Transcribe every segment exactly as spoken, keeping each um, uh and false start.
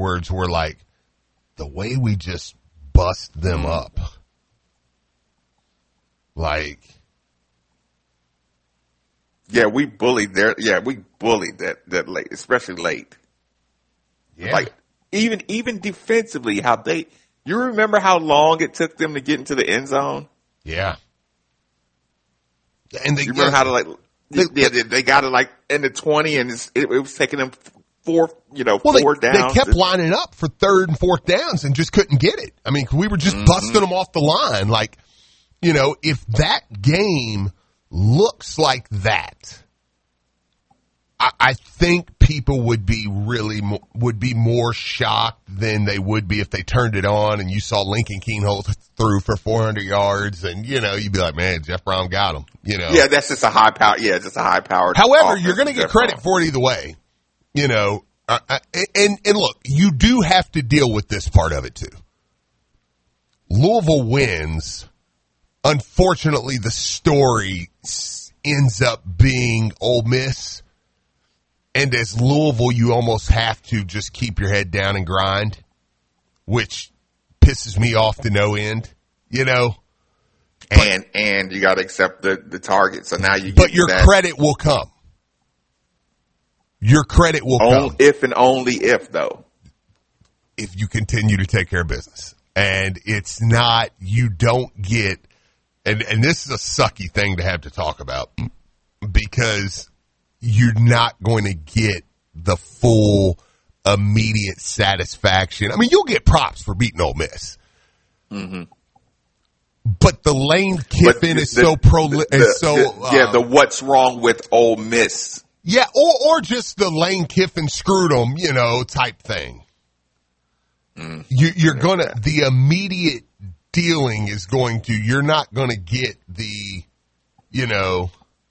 afterwards were like, the way we just bust them up. Like, yeah, we bullied their, yeah, we bullied that, that late, especially late. yeah. Like, even, even defensively, how they, you remember how long it took them to get into the end zone? Yeah. And they, you remember yeah, how to like, they, yeah, they, they got it like in the twenty and it's, it, it was taking them four, you know, well, four they, downs. they kept lining up for third and fourth downs and just couldn't get it. I mean, we were just mm-hmm. busting them off the line. Like, you know, if that game looks like that, I, I think people would be really mo- would be more shocked than they would be if they turned it on and you saw Lincoln Keenholt through for four hundred yards, and you know, you'd be like, man, Jeff Brown got him. You know, yeah, that's just a high power. Yeah, just a high powered. However, you're going to get credit for it either way. You know, uh, uh, and and look, you do have to deal with this part of it too. Louisville wins. Unfortunately, the story ends up being Ole Miss. And as Louisville, you almost have to just keep your head down and grind, which pisses me off to no end, you know. But, and and you got to accept the, the target. So now you. But your that. credit will come. Your credit will only, come. If and only if, though. If you continue to take care of business. And it's not, you don't get, and, and this is a sucky thing to have to talk about, because you're not going to get the full immediate satisfaction. I mean, you'll get props for beating Ole Miss. Mm-hmm. But the Lane Kiffin the, is so pro, the, is so, the, yeah, um, the what's wrong with Ole Miss. Yeah, or, or just the Lane Kiffin screwed them, you know, type thing. Mm. You, you're gonna, the immediate dealing is going to, you're not gonna get the, you know,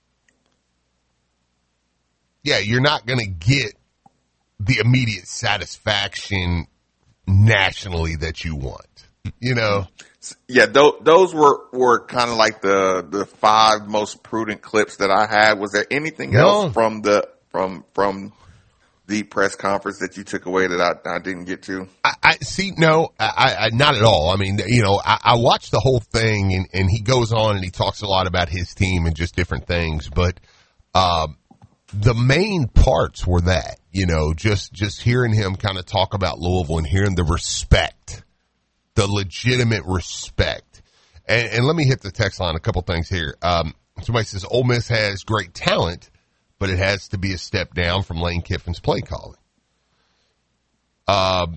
yeah, you're not gonna get the immediate satisfaction nationally that you want, you know? Yeah, th- those were, were kind of like the, the five most prudent clips that I had. Was there anything no. else from the, from, from the press conference that you took away that I, I didn't get to? I, I see. No, I, I, not at all. I mean, you know, I, I watched the whole thing, and, and he goes on and he talks a lot about his team and just different things. But um, the main parts were that, you know, just just hearing him kind of talk about Louisville and hearing the respect, the legitimate respect. And, and let me hit the text line a couple things here. Um, somebody says Ole Miss has great talent, but it has to be a step down from Lane Kiffin's play calling. Um,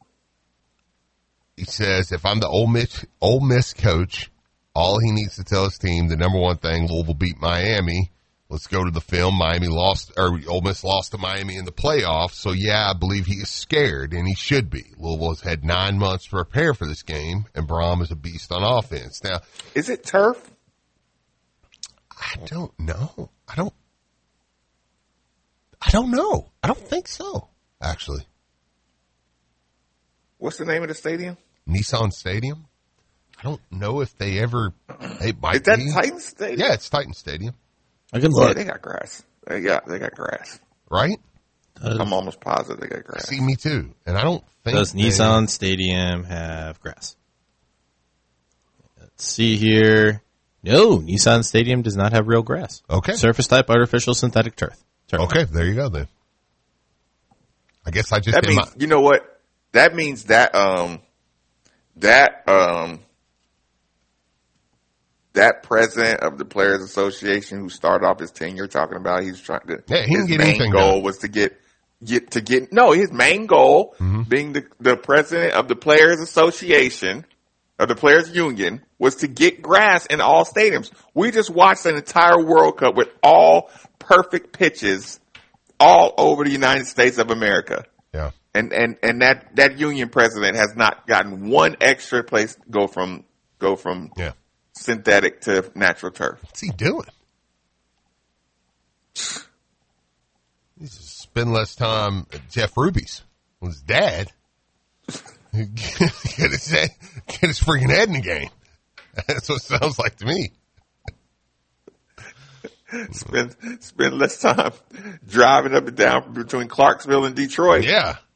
he says, if I'm the Ole Miss, Ole Miss coach, all he needs to tell his team, the number one thing, Louisville beat Miami. Let's go to the film. Miami lost, or Ole Miss lost to Miami in the playoffs. So, yeah, I believe he is scared, and he should be. Louisville has had nine months to prepare for this game, and Braum is a beast on offense. Now, is it turf? I don't know. I don't. I don't know. I don't think so, actually. What's the name of the stadium? Nissan Stadium. I don't know if they ever. They might Is that be. Titan Stadium? Yeah, it's Titan Stadium. I can Yeah, look. they got grass. They got they got grass. Right? Does, I'm almost positive they got grass. See, me too. And I don't think. does they, Nissan Stadium have grass? Let's see here. No, Nissan Stadium does not have real grass. Okay. Surface type artificial synthetic turf. turf. Okay, there you go then. I guess I just That did means my, you know what? That means that um that um that president of the Players Association who started off his tenure talking about he's trying to Yeah, he his didn't get main anything goal done. was to get get to get no his main goal Mm-hmm. being the the president of the Players Association of the Players Union was to get grass in all stadiums. We just watched an entire World Cup with all perfect pitches all over the United States of America. yeah. And and and that that union president has not gotten one extra place to go from go from Yeah. synthetic to natural turf. What's he doing? He needs to spend less time at Jeff Ruby's with his dad. get, his head, get his freaking head in the game. That's what it sounds like to me. Spend spend less time driving up and down between Clarksville and Detroit. Yeah.